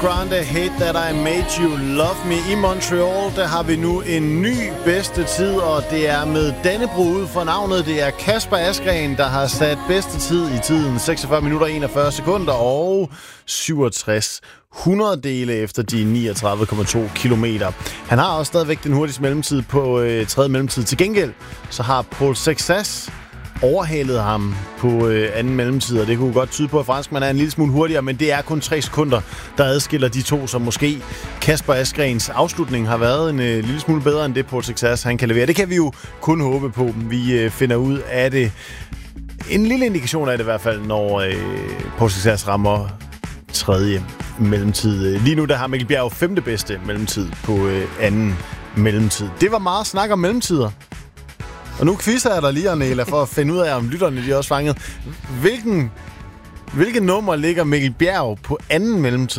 Grande, Hate That I Made You Love Me. I Montreal, der har vi nu en ny bedste tid, og det er med Dannebrog ud for navnet. Det er Kasper Asgreen, der har sat bedste tid i tiden. 46 minutter, 41 sekunder og 67 hundreddele efter de 39,2 kilometer. Han har også stadigvæk den hurtigste mellemtid på tredje mellemtid. Til gengæld så har Paul Sexas overhalede ham på anden mellemtid, og det kunne godt tyde på, at franskmand er en lille smule hurtigere, men det er kun 3 sekunder, der adskiller de to, så måske Kasper Asgrens afslutning har været en lille smule bedre end det Paul Sexas han kan levere. Det kan vi jo kun håbe på. Vi finder ud af det. En lille indikation af det i hvert fald, når Paul Sexas rammer tredje mellemtid. Lige nu der har Mikkel Bjerg 5. bedste mellemtid på anden mellemtid. Det var meget snak om mellemtider. Og nu quizzer jeg dig lige, Arnela, for at finde ud af, om lytterne de er også fanget. Hvilket nummer ligger Mikkel Bjerg på anden mellemtid?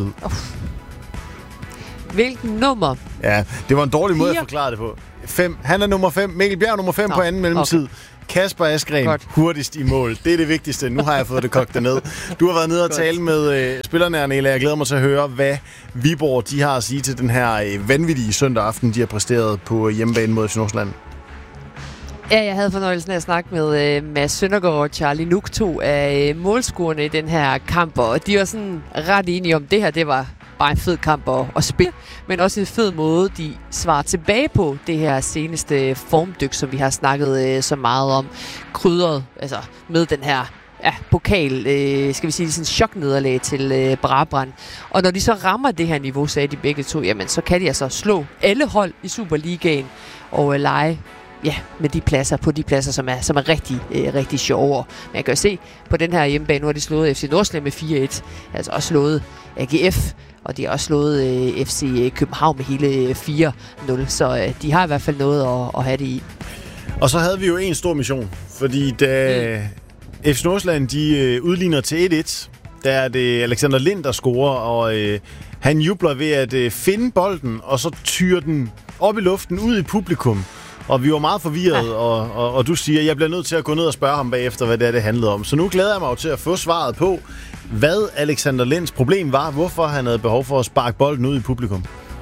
Hvilken nummer? Ja, det var en dårlig måde at forklare det på. 5. Han er nummer 5. Mikkel Bjerg nummer 5 på anden mellemtid. Okay. Kasper Asgreen hurtigst i mål. Det er det vigtigste. Nu har jeg fået det kogt ned. Du har været nede og tale med spillerne, Arnela. Jeg glæder mig til at høre, hvad Viborg de har at sige til den her vanvittige søndag aften, de har præsteret på hjemmebane mod FC Nordsjælland. Ja, jeg havde fornøjelsen af at snakke med Mads Søndergaard og Charlie Nuk, 2 af målscorerne i den her kamp, og de var sådan ret enige om, det her, det var bare en fed kamp at spille, men også en fed måde, de svarer tilbage på det her seneste formdyk, som vi har snakket så meget om, krydret, altså med den her pokal, skal vi sige, sådan choknederlag til Brabrand. Og når de så rammer det her niveau, sagde de begge to, jamen så kan de altså slå alle hold i Superligaen og lege med de pladser, som er rigtig sjove. Men jeg kan jo se, på den her hjemmebane, nu har de slået FC Nordsjælland med 4-1, altså også slået AGF, og de har også slået FC København med hele 4-0, så de har i hvert fald noget at have det i. Og så havde vi jo en stor mission, fordi da FC Nordsjælland de udligner til 1-1, der er det Alexander Lind, der scorer, og han jubler ved at finde bolden, og så tyrer den op i luften ud i publikum. Og vi var meget forvirret, og du siger, at jeg bliver nødt til at gå ned og spørge ham bagefter, hvad det handlede om. Så nu glæder jeg mig jo til at få svaret på, hvad Alexander Linds problem var, hvorfor han havde behov for at sparke bolden ud i publikum.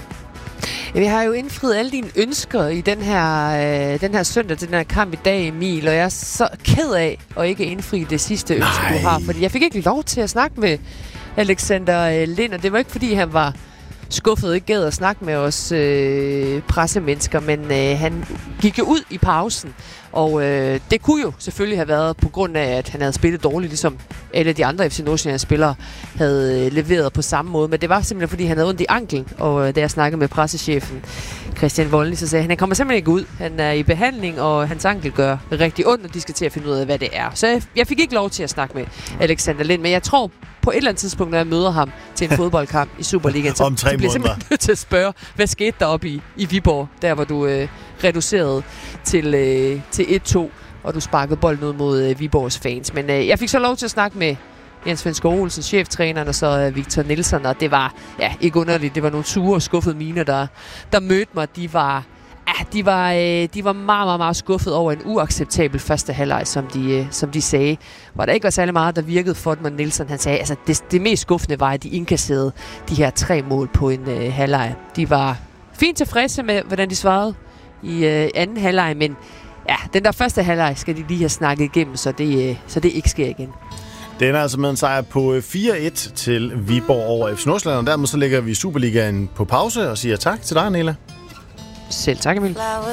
Vi har jo indfriet alle dine ønsker i den her søndag, den her kamp i dag, Emil, og jeg er så ked af at ikke indfri det sidste ønske, du har, fordi jeg fik ikke lov til at snakke med Alexander Lind, og det var ikke, fordi han var skuffet, ikke gad at snakke med os pressemennesker, men han gik jo ud i pausen, og det kunne jo selvfølgelig have været på grund af, at han havde spillet dårligt, ligesom alle de andre FC Nordsjælland-spillere havde leveret på samme måde, men det var simpelthen, fordi han havde ondt i anklen, og da jeg snakkede med pressechefen Christian Voldny, så sagde han kommer simpelthen ikke ud. Han er i behandling, og hans ankel gør rigtig ondt, og de skal til at finde ud af, hvad det er. Så jeg fik ikke lov til at snakke med Alexander Lind, men jeg tror på et eller andet tidspunkt, når jeg møder ham til en fodboldkamp i Superligaen, så bliver jeg simpelthen nødt til at spørge, hvad skete der oppe i Viborg, der hvor du reducerede til 1-2, og du sparkede bolden ud mod Viborgs fans. Men jeg fik så lov til at snakke med Jens Fensgaard Olsen, cheftræneren, og så Victor Nielsen, og det var ikke underligt. Det var nogle sure og skuffede miner, der mødte mig. De var meget, meget skuffet over en uacceptabel første halvleg, som de sagde. Hvor der ikke var særlig meget, der virkede for dem, og Nielsen, han sagde, altså det mest skuffende var, at de indkasserede de her 3 mål på en halvleg. De var fint tilfredse med, hvordan de svarede i anden halvleg, men den der første halvleg skal de lige have snakket igennem, så det ikke sker igen. Det ender altså med en sejr på 4-1 til Viborg over FC Nordsjælland, og dermed så lægger vi Superligaen på pause og siger tak til dig, Nela. Selv tak, Emil.